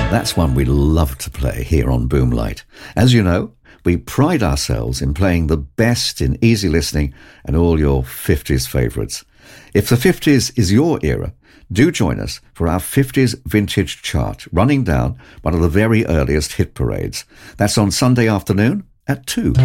That's one we love to play here on Boomlight. As you know, we pride ourselves in playing the best in easy listening and all your 50s favourites. If the 50s is your era, do join us for our 50s vintage chart, running down one of the very earliest hit parades. That's on Sunday afternoon at 2.